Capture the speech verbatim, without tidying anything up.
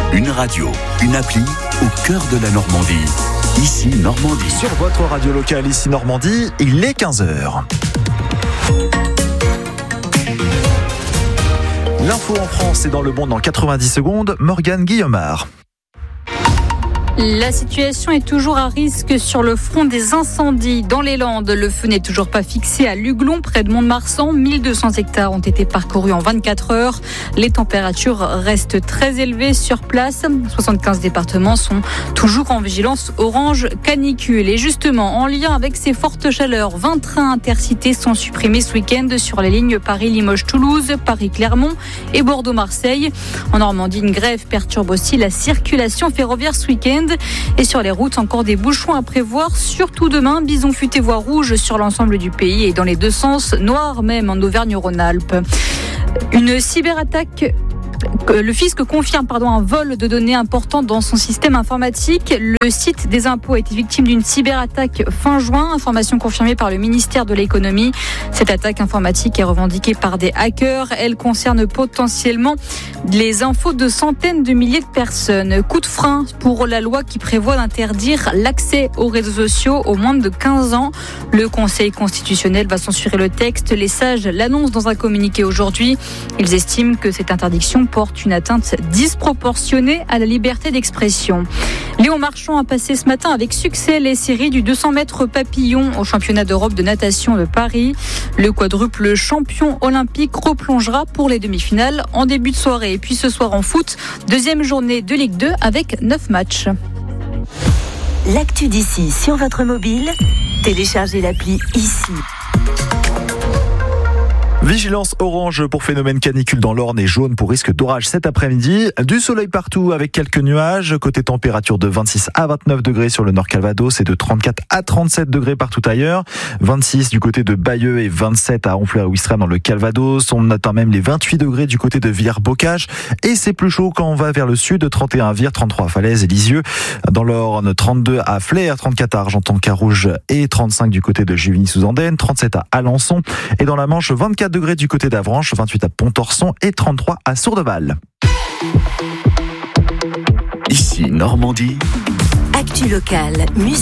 Une radio, une appli au cœur de la Normandie. Ici Normandie. Sur votre radio locale, ici Normandie, il est quinze heures. L'info en France et dans le monde en quatre-vingt-dix secondes, Morgane Guillaumard. La situation est toujours à risque sur le front des incendies dans les Landes. Le feu n'est toujours pas fixé à Luglon, près de Mont-de-Marsan. mille deux cents hectares ont été parcourus en vingt-quatre heures. Les températures restent très élevées sur place. soixante-quinze départements sont toujours en vigilance orange canicule. Et justement, en lien avec ces fortes chaleurs, vingt trains intercités sont supprimés ce week-end sur les lignes Paris-Limoges-Toulouse, Paris-Clermont et Bordeaux-Marseille. En Normandie, une grève perturbe aussi la circulation ferroviaire ce week-end. Et sur les routes, encore des bouchons à prévoir, surtout demain. Bison futé voie rouge sur l'ensemble du pays et dans les deux sens, noir même en Auvergne-Rhône-Alpes. Une cyberattaque. Le fisc confirme pardon, un vol de données important dans son système informatique. Le site des impôts a été victime d'une cyberattaque fin juin, information confirmée par le ministère de l'économie. Cette attaque informatique est revendiquée par des hackers. Elle concerne potentiellement les infos de centaines de milliers de personnes. Coup de frein pour la loi qui prévoit d'interdire l'accès aux réseaux sociaux aux moins de quinze ans. Le Conseil constitutionnel va censurer le texte. Les sages l'annoncent dans un communiqué aujourd'hui. Ils estiment que cette interdiction porte une atteinte disproportionnée à la liberté d'expression. Léon Marchand a passé ce matin avec succès les séries du deux cents mètres papillon au championnat d'Europe de natation de Paris. Le quadruple champion olympique replongera pour les demi-finales en début de soirée. Et puis ce soir en foot, deuxième journée de Ligue deux avec neuf matchs. L'actu d'ici sur votre mobile, téléchargez l'appli ici. Vigilance orange pour phénomène canicule dans l'Orne et jaune pour risque d'orage cet après-midi. Du soleil partout avec quelques nuages. Côté température de vingt-six à vingt-neuf degrés sur le Nord Calvados et de trente-quatre à trente-sept degrés partout ailleurs. vingt-six du côté de Bayeux et vingt-sept à Honfleur et Ouistreham dans le Calvados. On atteint même les vingt-huit degrés du côté de Villers-Bocage. Et c'est plus chaud quand on va vers le sud. trente et un à Vire, trente-trois à Falaise et Lisieux. Dans l'Orne, trente-deux à Flers, trente-quatre à Argenton-Carouge et trente-cinq du côté de Juvigny-sous-Andenne, trente-sept à Alençon. Et dans la Manche, vingt-quatre degrés du côté d'Avranches, vingt-huit à Pontorson et trente-trois à Sourdeval. Ici Normandie. Actu locale, musique.